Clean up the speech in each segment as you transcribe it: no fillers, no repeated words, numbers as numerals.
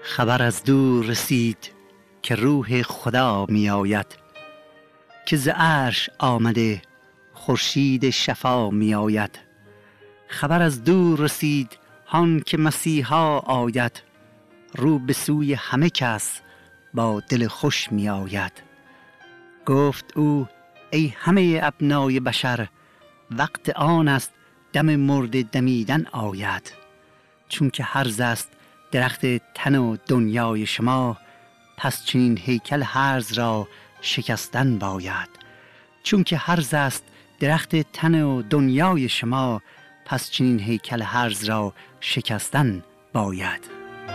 خبر از دور رسید که روح خدا می آید، که ز عرش آمده خورشید شفا می آید. خبر از دور رسید هان که مسیحا آید، رو به سوی همه کس با دل خوش می آید. گفت او ای همه ابنای بشر، وقت آن است دم مرده دمیدن آید. چون که هرز است درخت تن و دنیای شما، پس چنین هیکل هرز را شکستن باید. چون که هرز است درخت تن و دنیای شما، پس چنین هیکل هرز را شکستن باید.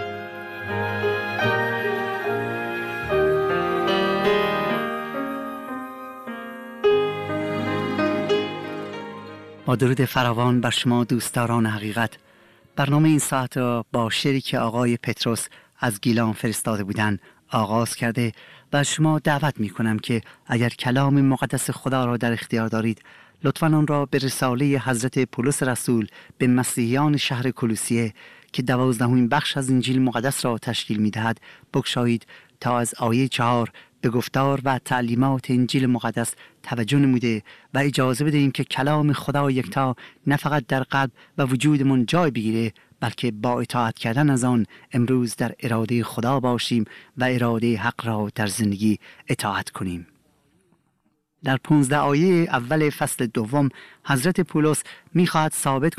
با درود فراوان بر شما دوستداران حقیقت، برنامه این ساعت را با شعری که آقای پتروس از گیلان فرستاده بودند آغاز کرده و شما دعوت می کنم که اگر کلام مقدس خدا را در اختیار دارید، لطفاً آن را به رساله حضرت پولس رسول به مسیحیان شهر کولوسیه که 12مین بخش از انجیل مقدس را تشکیل می دهد بگشایید تا از آیه 4 به گفتار و تعلیمات انجیل مقدس توجه نموده و اجازه بدهیم که کلام خدا یکتا نه فقط در قلب و وجودمان جای بگیره، بلکه با اطاعت کردن از آن امروز در اراده خدا باشیم و اراده حق را در زندگی اطاعت کنیم. در 15 آیه اول فصل دوم حضرت پولس می‌خواهد ثابت